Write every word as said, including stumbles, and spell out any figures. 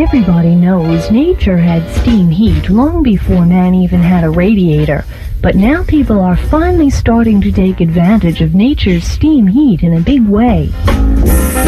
Everybody knows nature had steam heat long before man even had a radiator, but now people are finally starting to take advantage of nature's steam heat in a big way.